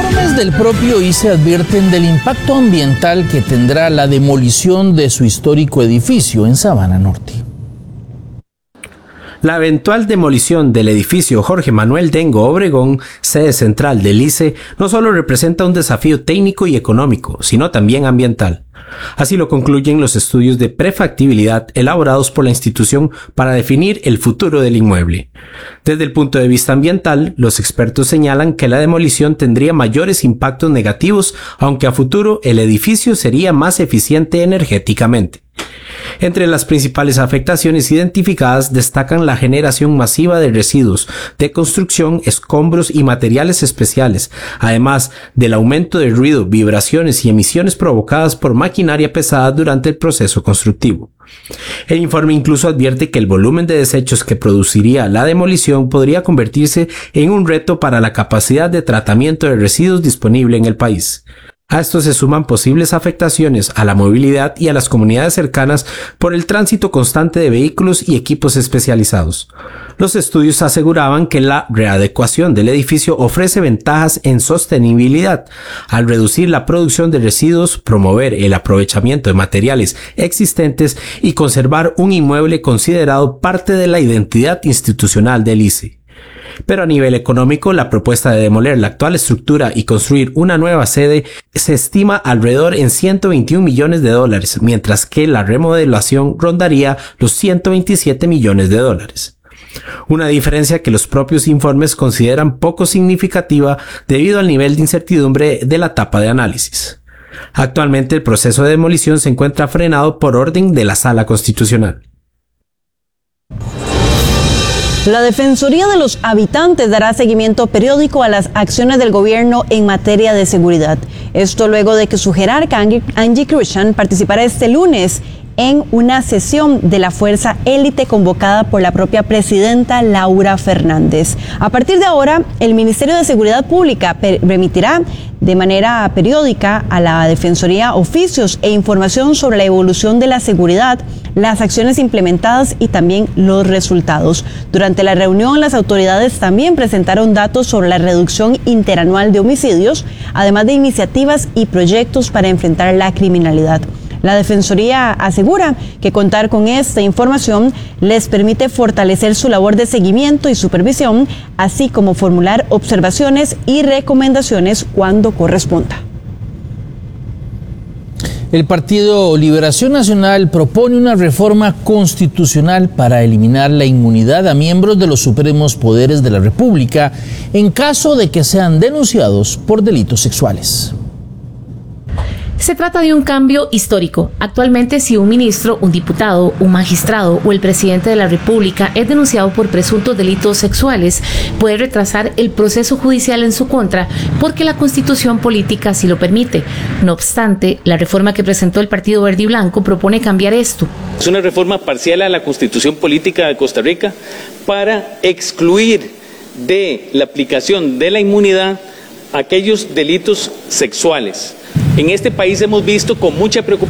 Informes del propio ICE advierten del impacto ambiental que tendrá la demolición de su histórico edificio en Sabana Norte. La eventual demolición del edificio Jorge Manuel Dengo Obregón, sede central del ICE, no solo representa un desafío técnico y económico, sino también ambiental. Así lo concluyen los estudios de prefactibilidad elaborados por la institución para definir el futuro del inmueble. Desde el punto de vista ambiental, los expertos señalan que la demolición tendría mayores impactos negativos, aunque a futuro el edificio sería más eficiente energéticamente. Entre las principales afectaciones identificadas destacan la generación masiva de residuos de construcción, escombros y materiales especiales, además del aumento de ruido, vibraciones y emisiones provocadas por maquinaria pesada durante el proceso constructivo. El informe incluso advierte que el volumen de desechos que produciría la demolición podría convertirse en un reto para la capacidad de tratamiento de residuos disponible en el país. A esto se suman posibles afectaciones a la movilidad y a las comunidades cercanas por el tránsito constante de vehículos y equipos especializados. Los estudios aseguraban que la readecuación del edificio ofrece ventajas en sostenibilidad, al reducir la producción de residuos, promover el aprovechamiento de materiales existentes y conservar un inmueble considerado parte de la identidad institucional del ICE. Pero a nivel económico, la propuesta de demoler la actual estructura y construir una nueva sede se estima alrededor en $121 millones, mientras que la remodelación rondaría los $127 millones. Una diferencia que los propios informes consideran poco significativa debido al nivel de incertidumbre de la etapa de análisis. Actualmente el proceso de demolición se encuentra frenado por orden de la Sala Constitucional. La Defensoría de los Habitantes dará seguimiento periódico a las acciones del gobierno en materia de seguridad. Esto luego de que su jerarca Angie Krushan participara este lunes en una sesión de la Fuerza Élite convocada por la propia presidenta Laura Fernández. A partir de ahora, el Ministerio de Seguridad Pública remitirá de manera periódica a la Defensoría oficios e información sobre la evolución de la seguridad, las acciones implementadas y también los resultados. Durante la reunión, las autoridades también presentaron datos sobre la reducción interanual de homicidios, además de iniciativas y proyectos para enfrentar la criminalidad. La Defensoría asegura que contar con esta información les permite fortalecer su labor de seguimiento y supervisión, así como formular observaciones y recomendaciones cuando corresponda. El Partido Liberación Nacional propone una reforma constitucional para eliminar la inmunidad a miembros de los supremos poderes de la República en caso de que sean denunciados por delitos sexuales. Se trata de un cambio histórico. Actualmente, si un ministro, un diputado, un magistrado o el presidente de la República es denunciado por presuntos delitos sexuales, puede retrasar el proceso judicial en su contra porque la Constitución política así lo permite. No obstante, la reforma que presentó el Partido Verde y Blanco propone cambiar esto. Es una reforma parcial a la Constitución política de Costa Rica para excluir de la aplicación de la inmunidad aquellos delitos sexuales. En este país hemos visto con mucha preocupación